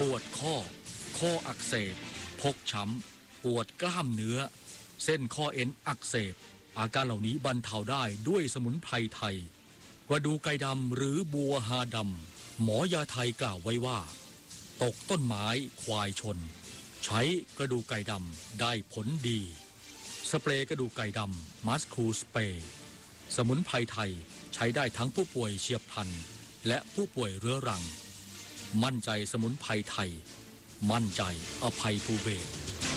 วดข้ออักเสบพกช้ำปวดกล้ามเนื้อเส้นข้อเอ็นอักเสบอาการเหล่านี้บรรเทาได้ด้วยสมุนไพรไทยกระดูกไก่ดำหรือบัวฮาดำหมอยาไทยกล่าวไว้ว่าตกต้นไม้ควายชนใช้กระดูกไก่ดำได้ผลดีสเปรย์กระดูกไก่ดำมัสคูสเปรย์สมุนไพรไทยใช้ได้ทั้งผู้ป่วยเฉียบพลันและผู้ป่วยเรื้อรังมั่นใจสมุนไพรไทยมั่นใจอภัยภูเบศร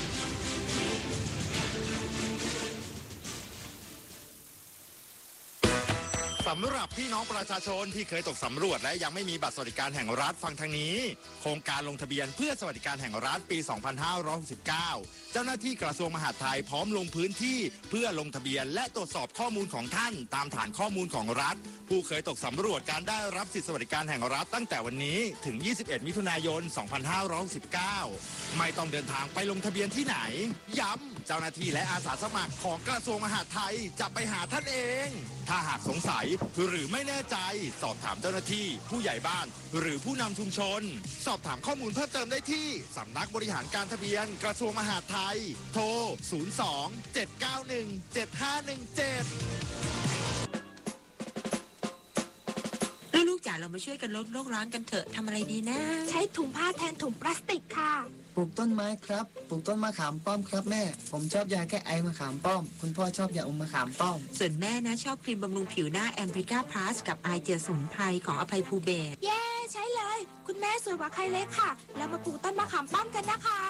สำหรับพี่น้องประชาชนที่เคยตกสำรวจและยังไม่มีบัตรสวัสดิการแห่งรัฐฟังทางนี้โครงการลงทะเบียนเพื่อสวัสดิการแห่งรัฐปี 2569 เจ้าหน้าที่กระทรวงมหาดไทยพร้อมลงพื้นที่เพื่อลงทะเบียนและตรวจสอบข้อมูลของท่านตามฐานข้อมูลของรัฐผู้เคยตกสำรวจการได้รับสิทธิสวัสดิการแห่งรัฐตั้งแต่วันนี้ถึง 21 มิถุนายน 2519 ไม่ต้องเดินทางไปลงทะเบียนที่ไหนย้ำเจ้าหน้าที่และอาสาสมัครของกระทรวงมหาดไทยจะไปหาท่านเองถ้าหากสงสัยหรือไม่แน่ใจสอบถามเจ้าหน้าที่ผู้ใหญ่บ้านหรือผู้นำชุมชนสอบถามข้อมูลเพิ่มเติมได้ที่สำนักบริหารการทะเบียนกระทรวงมหาดไทยโทร 02-791-7517 ลูกจ๋าเรามาช่วยกันลดโลกร้อนกันเถอะทำอะไรดีนะใช้ถุงผ้าแทนถุงพลาสติกค่ะปลูกต้นไม้ครับปลูกต้นมะขามป้อมครับแม่ผมชอบยาแก้ไอมะขามป้อมคุณพ่อชอบยาอมมะขามป้อมส่วนแม่นะชอบครีมบำรุงผิวหน้าแอมริกาพลัสกับไอเจลสมุนไพรของอภัยภูเบศรเย้ใช่เลยคุณแม่สวยกว่าใครเลยค่ะเรามาปลูกต้นมะขามป้อมกันนะคะ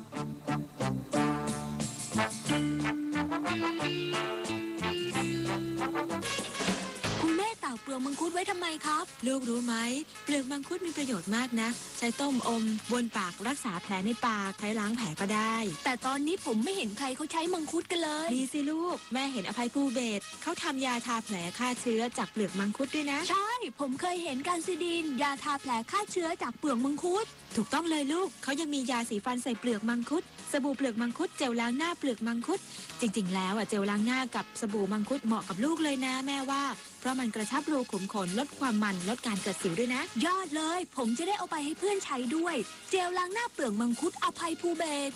เปลือกมังคุดไว้ทำไมครับลูกรู้ไหมเปลือกมังคุดมีประโยชน์มากนะใช้ต้มอมบนปากรักษาแผลในปากใช้ล้างแผลก็ได้แต่ตอนนี้ผมไม่เห็นใครเขาใช้มังคุดกันเลยดีสิลูกแม่เห็นอภัยภูเบศรเขาทำยาทาแผลฆ่าเชื้อจากเปลือกมังคุดด้วยนะใช่ผมเคยเห็นการซิดินยาทาแผลฆ่าเชื้อจากเปลือกมังคุดถูกต้องเลยลูกเขายังมียาสีฟันใส่เปลือกมังคุดสบู่เปลือกมังคุดเจลล้างหน้าเปลือกมังคุดจริงๆแล้วเจลล้างหน้ากับสบู่มังคุดเหมาะกับลูกเลยนะแม่ว่าเพราะมันกระชับรูขุมขนลดความมันลดการเกิดสิวด้วยนะยอดเลยผมจะได้เอาไปให้เพื่อนใช้ด้วยเจลล้างหน้าเปลือกมังคุดอภัยภูเบศร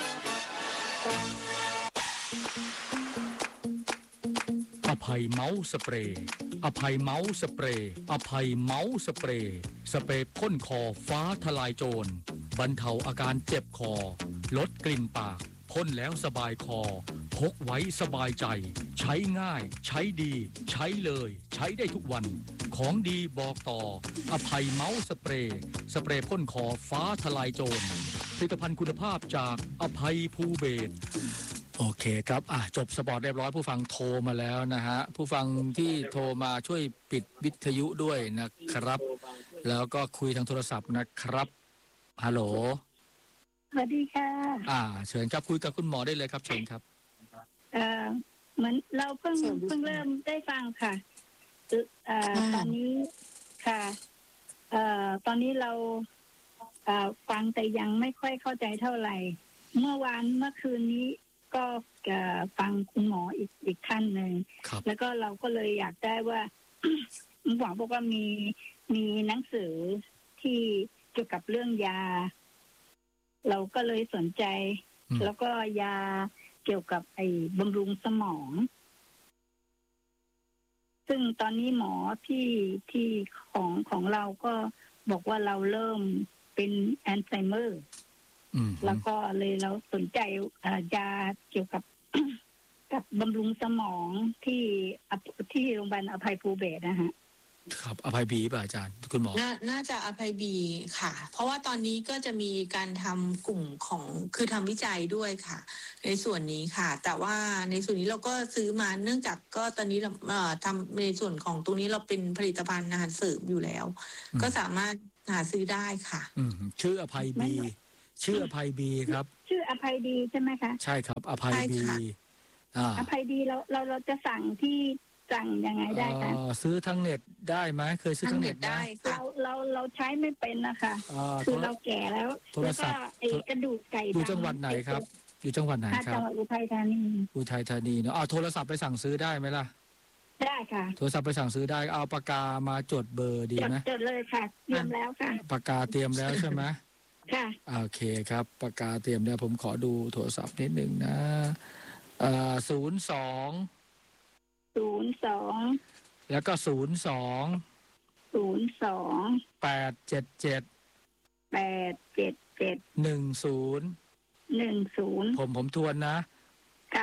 อภัยเมาส์สเปรย์อภัยเมาส์สเปรย์อภัยเมาส์สเปรย์สเปรย์พ่นคอฟ้าทลายโจรบรรเทาอาการเจ็บคอลดกลิ่นปากพ่นแล้วสบายคอพกไว้สบายใจใช้ง่ายใช้ดีใช้เลยใช้ได้ทุกวันของดีบอกต่ออภัยเมาส์สเปรย์พ่นคอฟ้าทลายโจรผลิตภัณฑ์คุณภาพจากอภัยภูเบศรโอเคครับจบสปอร์ตเรียบร้อยผู้ฟังโทรมาแล้วนะฮะผู้ฟังที่โทรมาช่วยปิดวิทยุด้วยนะครับแล้วก็คุยทางโทรศัพท์นะครับฮัลโหลสวัสดีค่ะเชิญครับคุยกับคุณหมอได้เลยครับเชิญครับเหมือนเราเพิ่งเริ่มได้ฟังค่ะตอนนี้ค่ะตอนนี้เราฟังแต่ยังไม่ค่อยเข้าใจเท่าไหร่เมื่อคืนนี้ก็ฟังคุณหมออีกท่านหนึ่งแล้วก็เราก็เลยอยากได้ว่าหมอบอกว่ามีหนังสือที่เกี่ยวกับเรื่องยาเราก็เลยสนใจแล้วก็ยาเกี่ยวกับบำรุงสมองซึ่งตอนนี้หมอที่ของเราก็บอกว่าเราเริ่มเป็นอัลไซเมอร์แล้วก็เลยเราสนใจยาเกี่ยวกับบำรุงสมองที่โรงพยาบาลอภัยภูเบศรนะฮะครับอภัยบีป่ะอาจารย์คุณหมอน่าจะอภัยบีค่ะเพราะว่าตอนนี้ก็จะมีการทำกลุ่มของคือทำวิจัยด้วยค่ะในส่วนนี้ค่ะแต่ว่าในส่วนนี้เราก็ซื้อมาเนื่องจากก็ตอนนี้เราทำในส่วนของตรงนี้เราเป็นผลิตภัณฑ์อาหารเสริมอยู่แล้วก็สามารถหาซื้อได้ค่ะชื่ออภัยบีชื่ออภัยบีครับชื่ออภัยดีใช่ไหมคะใช่ครับอภัยบีอภัยดีเราจะสั่งยังไงได้คะซื้อทางเน็ตได้ไหมเคยซื้อทางเน็ตได้เราใช้ไม่เป็นนะคะคือเราแก่แล้วโทรศัพท์กระดูกไก่อยู่จังหวัดไหนครับอยู่จังหวัดไหนครับจังหวัดอุทัยธานีเนาะโทรศัพท์ไปสั่งซื้อได้ไหมล่ะได้ค่ะโทรศัพท์ไปสั่งซื้อได้เอาปากกามาจดเบอร์ดีไหมจดเลยค่ะเตรียมแล้วค่ะปากกาเตรียมแล้วใช่ไหมค่ะโอเคครับปากกาเตรียมเนี่ยผมขอดูโทรศัพท์นิดหนึ่งนะ02 02 แล้วก็ 02 877 877 10 10 ผมทวนนะค่ะ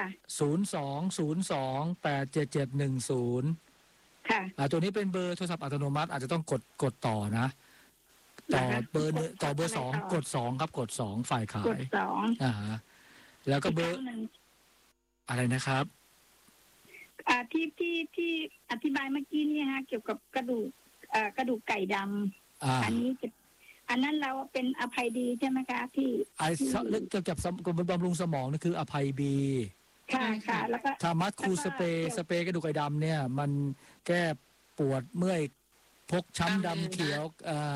02-0877-10ตัวนี้เป็นเบอร์โทรศัพท์อัตโนมัติอาจจะต้องกดต่อนะต่อเบอร์ต่อเบอร์2กด2ครับกด2ฝ่ายขากดย 2 แล้วก็เบอร์อะไรนะครับที่อธิบายเมื่อกี้นี่ฮะเกี่ยวกับกระดูกไก่ดำอันนี้อันนั้นเราเป็นอภัยดีใช่ไหมคะที่เรื่องเกี่ยวกับบำรุงสมองนี่คืออภัยบีค่ะแล้วก็ทามัสคูสเปรย์กระดูกไก่ดำเนี่ยมันแก้ปวดเมื่อยพกช้ำดำเขียว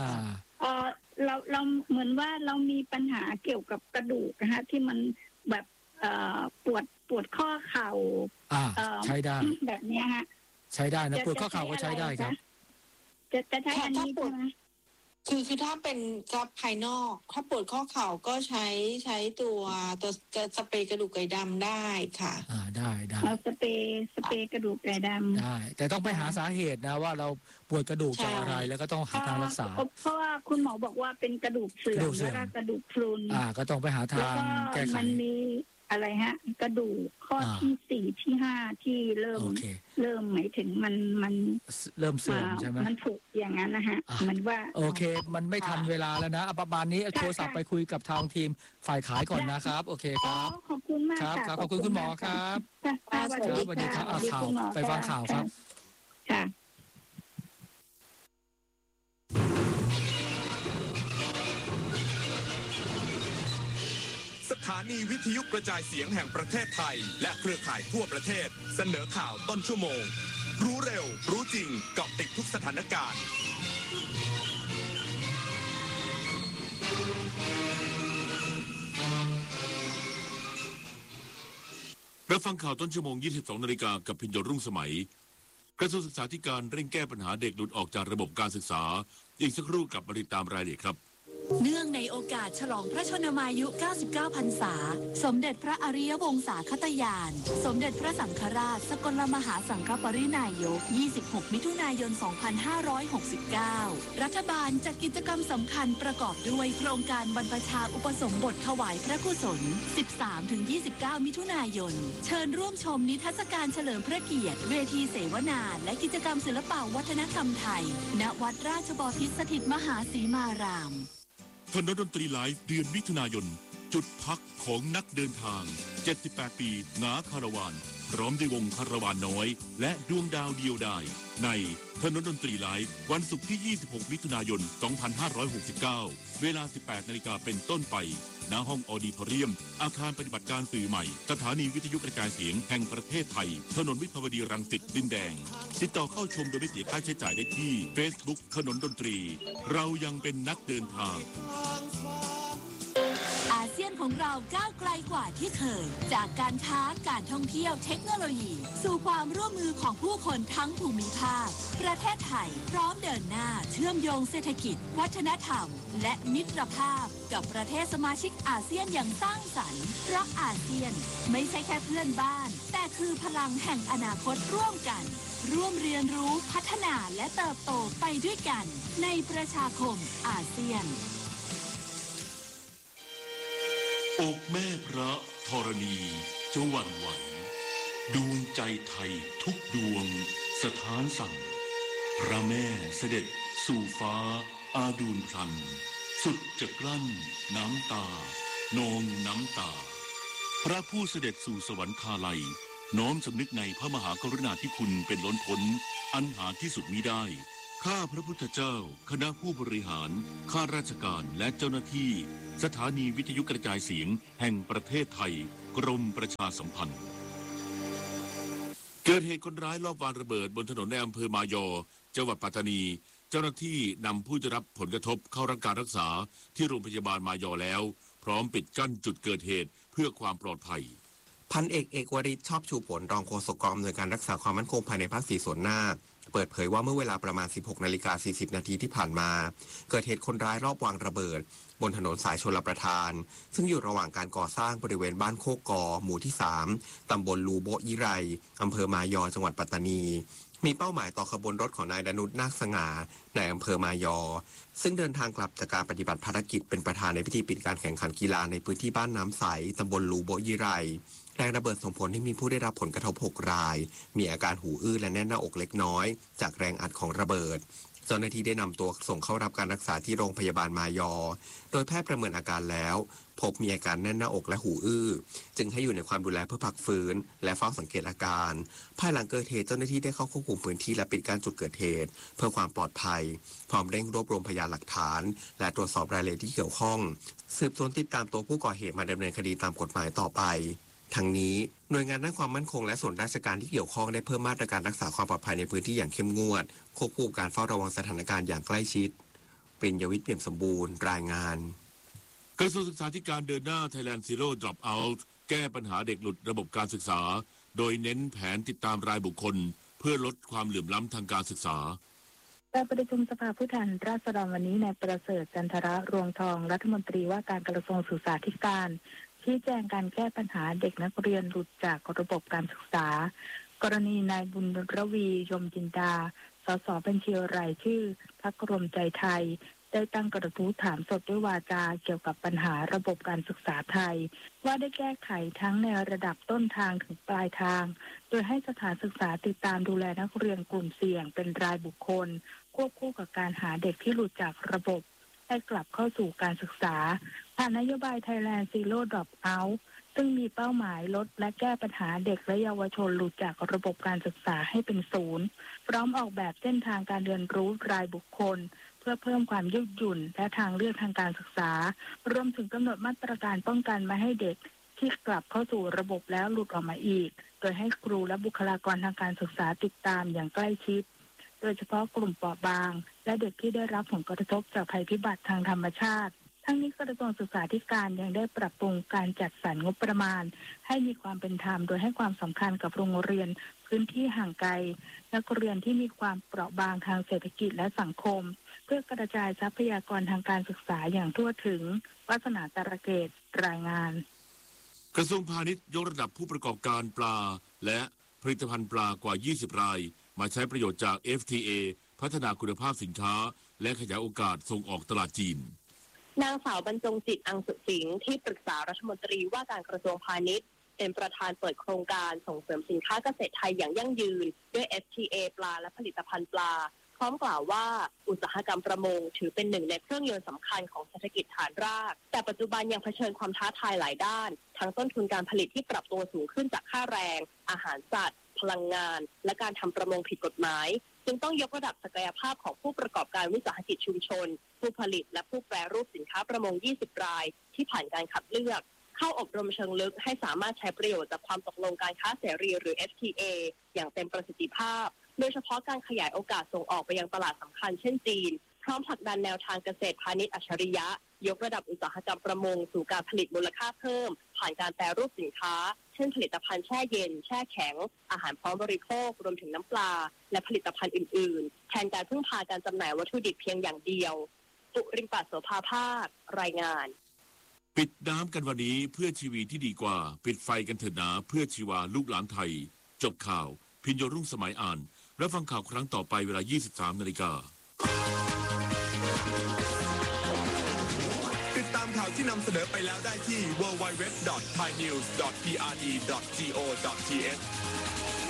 เราเหมือนว่าเรามีปัญหาเกี่ยวกับกระดูกนะฮะที่มันแบบปวดข้อเข่าใช้ได้แบบนี้ฮะใช้ได้นะปวดข้อเข่าก็ใช้ได้ครับจะใช้อันนี้ใช่ไหมคือถ้าเป็นกับภายนอกถ้าปวดข้อเข่าก็ใช้ตัวสเปรย์กระดูกไก่ดำได้ค่ะได้เราสเปรย์กระดูกไก่ดำได้แต่ต้องไปหาสาเหตุนะว่าเราปวดกระดูกจากอะไรแล้วก็ต้องหาทางรักษาเพราะว่าคุณหมอบอกว่าเป็นกระดูกเสื่อมและกระดูกพรุนก็ต้องไปหาทางแก้ไขมันมีอะไรฮะกระดูกข้อที่4ที่5ที่เริ่มหมายถึงมันเริ่มเสื่อมใช่ไหมมันถูกอย่างนั้นนะฮะมันว่าโอเคมันไม่ทันเวลาแล้วนะประมาณนี้โทรศัพท์ไปคุยกับทางทีมฝ่ายขายก่อนนะครับโอเคครับขอบคุณมากครับขอบคุณคุณหมอครับสวัสดีครับข่าวไปฟังข่าวครับค่ะสถานีวิทยุกระจายเสียงแห่งประเทศไทยและเครือข่ายทั่วประเทศเสนอข่าวต้นชั่วโมงรู้เร็วรู้จริงเกาะติดทุกสถานการณ์รับฟังข่าวต้นชั่วโมง 22 นาฬิกากับพิญโยรุ่งสมัยกระทรวงศึกษาธิการเร่งแก้ปัญหาเด็กหลุดออกจากระบบการศึกษาอีกสักครู่กลับมาติดตามรายละเอียดครับเนื่องในโอกาสฉลองพระชนมายุ 99 พรรษาสมเด็จพระอริยวงศาคตญาณสมเด็จพระสังฆราชสกลมหาสังฆปรินายก 26 มิถุนายน 2569 รัฐบาลจัดกิจกรรมสำคัญประกอบด้วยโครงการบรรพชาอุปสมบทถวายพระกุศล 13-29 มิถุนายนเชิญร่วมชมนิทรรศการเฉลิมพระเกียรติเวทีเสวนาและกิจกรรมศิลปวัฒนธรรมไทยณวัดราชบพิตรสถิตมหาสีมารามถนนดนตรีไลฟ์เดือนมิถุนายนจุดพักของนักเดินทาง78ปีหนาคาราวานพร้อมด้วยวงคาราวานน้อยและดวงดาวเดียวดายในถนนดนตรีไลฟ์วันศุกร์ที่ 26 มิถุนายน 2569 เวลา 18 นาฬิกาเป็นต้นไปณห้องออดิทอเรียมอาคารปฏิบัติการสื่อใหม่สถานีวิทยุกระจายเสียงแห่งประเทศไทยถนนวิภาวดีรังสิตดินแดงติดต่อเข้าชมโดยไม่เสียค่าใช้จ่ายได้ที่ Facebook ถนนดนตรีเรายังเป็นนักเดินทางอาเซียนของเราก้าวไกลกว่าที่เคยจากการค้าการท่องเที่ยวเทคโนโลยีสู่ความร่วมมือของผู้คนทั้งภูมิภาคประเทศไทยพร้อมเดินหน้าเชื่อมโยงเศรษฐกิจวัฒนธรรมและมิตรภาพกับประเทศสมาชิกอาเซียนอย่างสร้างสรรค์เพราะอาเซียนไม่ใช่แค่เพื่อนบ้านแต่คือพลังแห่งอนาคตร่วมกันร่วมเรียนรู้พัฒนาและเติบโตไปด้วยกันในประชาคมอาเซียนอกแม่พระธรณีจะหวั่นไหวดวงใจไทยทุกดวงสถานสั่งพระแม่เสด็จสู่ฟ้าอาดูลพลันสุดจะกลั้นน้ำตานองน้ำตาพระผู้เสด็จสู่สวรรคาลัยน้อมสำนึกในพระมหากรุณาธิคุณเป็นล้นพ้นอันหาที่สุดมิได้ข้าพระพุทธเจ้าคณะผู้บริหารข้าราชการและเจ้าหน้าที่สถานีวิทยุกระจายเสียงแห่งประเทศไทยกรมประชาสัมพันธ์เกิดเหตุคนร้ายลอบวางระเบิดบนถนนในอำเภอมายอจังหวัดปัตตานีเจ้าหน้าที่นำผู้ได้รับผลกระทบเข้ารับการรักษาที่โรงพยาบาลมายอแล้วพร้อมปิดกั้นจุดเกิดเหตุเพื่อความปลอดภัยพันเอกวริศชอบชูผลรองโฆษกกองอำนวยการรักษาความมั่นคงภายในภาค 4 ส่วนหน้าเปิดเผยว่าเมื่อเวลาประมาณ 16:40 นาทีที่ผ่านมาเกิดเหตุคนร้ายรอบวางระเบิดบนถนนสายชลประทานซึ่งอยู่ระหว่างการก่อสร้างบริเวณบ้านโคกกอหมู่ที่ 3 ตำบลลูโบะยิไรอำเภอมายอจังหวัดปัตตานีมีเป้าหมายต่อขบวนรถของนายดนุชนาคสง่าในอำเภอมายอซึ่งเดินทางกลับจากการปฏิบัติภารกิจเป็นประธานในพิธีปิดการแข่งขันกีฬาในพื้นที่บ้านน้ำใสตำบลลูโบะยิไรแรงระเบิดส่งผลให้มีผู้ได้รับผลกระทบ6 รายมีอาการหูอื้อและแน่นหน้าอกเล็กน้อยจากแรงอัดของระเบิดเจ้าหน้าที่ได้นำตัวส่งเข้ารับการรักษาที่โรงพยาบาลมายอโดยแพทย์ประเมินอาการแล้วพบมีอาการแน่นหน้าอกและหูอื้อจึงให้อยู่ในความดูแลเพื่อพักฟื้นและเฝ้าสังเกตอาการภายหลังเกิดเหตุเจ้าหน้าที่ได้เข้าควบคุมพื้นที่และปิดกั้นจุดเกิดเหตุเพื่อความปลอดภัยพร้อมเร่งรวบรวมพยานหลักฐานและตรวจสอบรายละเอียดที่เกี่ยวข้องสืบสวนติดตามตัวผู้ก่อเหตุมาดำเนินคดีตามกฎหมายต่อไปทั้งนี้หน่วยงานด้านความมั่นคงและส่วนราชการที่เกี่ยวข้องได้เพิ่มมาตรการรักษาความปลอดภัยในพื้นที่อย่างเข้มงวดควบคู่การเฝ้าระวังสถานการณ์อย่างใกล้ชิดปริญญวิทย์เปี่ยมสมบูรณ์รายงานกระทรวงศึกษาธิการเดินหน้า Thailand Zero Dropout แก้ปัญหาเด็กหลุดระบบการศึกษาโดยเน้นแผนติดตามรายบุคคลเพื่อลดความเหลื่อมล้ำทางการศึกษาการประชุมสภาผู้แทนราษฎรวันนี้นายประเสริฐจันทระรวงทองรัฐมนตรีว่าการกระทรวงศึกษาธิการชี้แจงการแก้ปัญหาเด็กนักเรียนหลุดจากระบบการศึกษากรณีนายบุญระวียมจินดาสสบัญชีรายชื่อพรรครวมใจไทยได้ตั้งกระทู้ถามสดด้วยวาจาเกี่ยวกับปัญหาระบบการศึกษาไทยว่าได้แก้ไขทั้งในระดับต้นทางถึงปลายทางโดยให้สถานศึกษาติดตามดูแลนักเรียนกลุ่มเสี่ยงเป็นรายบุคคลควบคู่กับการหาเด็กที่หลุดจากระบบให้กลับเข้าสู่การศึกษาผ่านนโยบาย Thailand Zero Dropout ซึ่งมีเป้าหมายลดและแก้ปัญหาเด็กและเยาวชนหลุดจากระบบการศึกษาให้เป็นศูนย์พร้อมออกแบบเส้นทางการเรียนรู้รายบุคคลเพื่อเพิ่มความยืดหยุ่นและทางเลือกทางการศึกษารวมถึงกำหนดมาตรการป้องกันไม่ให้เด็กที่กลับเข้าสู่ระบบแล้วหลุดออกมาอีกโดยให้ครูและบุคลากรทางการศึกษาติดตามอย่างใกล้ชิดโดยเฉพาะกลุ่มเปราะบางและเด็กที่ได้รับผลกระทบจากภัยพิบัติทางธรรมชาติทั้งนี้กระทรวงศึกษาธิการยังได้ปรับปรุงการจัดสรรงบประมาณให้มีความเป็นธรรมโดยให้ความสำคัญกับโรงเรียนพื้นที่ห่างไกลนักเรียนที่มีความเปราะบางทางเศรษฐกิจและสังคมเพื่อกระจายทรัพยากรทางการศึกษาอย่างทั่วถึงวาสนาตระเกตรายงานกระทรวงพาณิชย์ยกระดับผู้ประกอบการปลาและผลิตภัณฑ์ปลากว่า20 รายมาใช้ประโยชน์จาก FTA พัฒนาคุณภาพสินค้าและขยายโอกาสส่งออกตลาดจีนนางสาวบรรจงจิตอังสุสิงห์ที่ปรึกษารัฐมนตรีว่าการกระทรวงพาณิชย์เป็นประธานเปิดโครงการส่งเสริมสินค้าเกษตรไทยอย่างยั่งยืนด้วย FTA ปลาและผลิตภัณฑ์ปลาพร้อมกล่าวว่าอุตสาหกรรมประมงถือเป็นหนึ่งในเครื่องยนต์สำคัญของเศรษฐกิจฐานรากแต่ปัจจุบันยังเผชิญความท้าทายหลายด้านทั้งต้นทุนการผลิตที่ปรับตัวสูงขึ้นจากค่าแรงอาหารสัตว์พลังงานและการทำประมงผิดกฎหมายจึงต้องยกระดับศักยภาพของผู้ประกอบการวิสาหกิจชุมชนผู้ผลิตและผู้แปรรูปสินค้าประมง20 รายที่ผ่านการคัดเลือกเข้าอบรมเชิงลึกให้สามารถใช้ประโยชน์จากความตกลงการค้าเสรีหรือ FTA อย่างเต็มประสิทธิภาพโดยเฉพาะการขยายโอกาสส่งออกไปยังตลาดสำคัญเช่นจีนพร้อมผลักดันแนวทางเกษตรพาณิชย์อัจฉริยะยกระดับอุตสาหกรรมประมงสู่การผลิตมูลค่าเพิ่มผ่านการแปรรูปสินค้าเช่นผลิตภัณฑ์แช่เย็นแช่แข็งอาหารพร้อมบริโภครวมถึงน้ำปลาและผลิตภัณฑ์อื่นๆแทนการพึ่งพาการจำหน่ายวัตถุดิบเพียงอย่างเดียวปุริมปัสโสภาภาครายงานปิดน้ำกันวันนี้เพื่อชีวิตที่ดีกว่าปิดไฟกันเถิดหนาเพื่อชีวาลูกหลานไทยจบข่าวพิญโยรุ่งสมัยอ่านรับฟังข่าวครั้งต่อไปเวลา 23:00 น. ติดตามข่าวที่นำเสนอไปแล้วได้ที่ www.thainews.prd.go.th